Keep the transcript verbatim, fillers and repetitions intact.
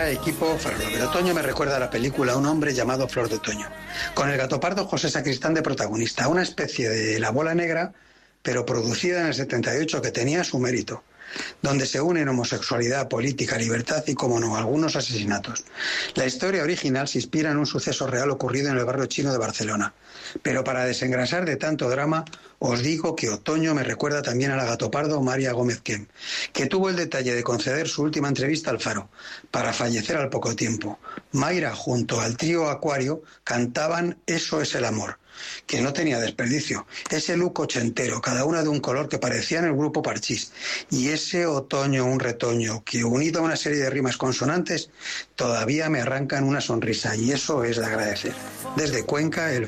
Hola equipo Farlover. El otoño me recuerda a la película Un hombre llamado Flor de Otoño, con el gatopardo José Sacristán de protagonista, una especie de La Bola Negra, pero producida en el setenta y ocho, que tenía su mérito, donde se unen homosexualidad, política, libertad y, como no, algunos asesinatos. La historia original se inspira en un suceso real ocurrido en el barrio chino de Barcelona, pero para desengrasar de tanto drama, os digo que Otoño me recuerda también a la gatopardo María Gómez Kem, que tuvo el detalle de conceder su última entrevista al Faro, para fallecer al poco tiempo. Mayra, junto al trío Acuario, cantaban Eso es el amor, que no tenía desperdicio. Ese look ochentero, cada una de un color que parecía en el grupo Parchís, y ese otoño, un retoño, que unido a una serie de rimas consonantes, todavía me arrancan una sonrisa, y eso es de agradecer. Desde Cuenca, el